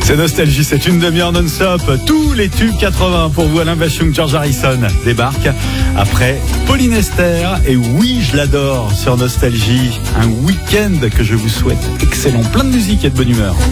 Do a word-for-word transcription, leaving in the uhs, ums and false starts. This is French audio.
C'est Nostalgie, c'est une demi-heure non-stop. Tous les tubes quatre-vingts pour vous. Alain Bachung, George Harrison débarque après Pauline Esther. Et oui, je l'adore sur Nostalgie. Un week-end que je vous souhaite excellent. Plein de musique et de bonne humeur.